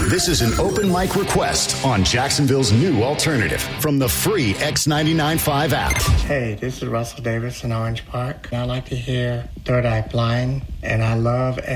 This is an open mic request on Jacksonville's new alternative from the free X99.5 app. Hey, this is Russell Davis in Orange Park. I like to hear Third Eye Blind, and I love